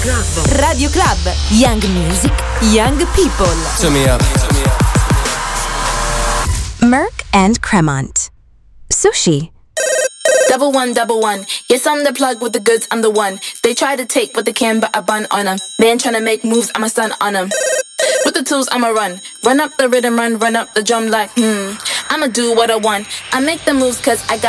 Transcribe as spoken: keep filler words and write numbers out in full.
Radio Club. Young music, young people. Turn me up. Merck and Cremont. Sushi. Double one, double one. Yes, I'm the plug with the goods, I'm the one. They try to take what they can, but I bun on them. Man trying to make moves, I'm a stun on them. With the tools, I'ma run. Run up the rhythm, run, run up the drum like, hmm. I'ma do what I want. I make the moves cause I got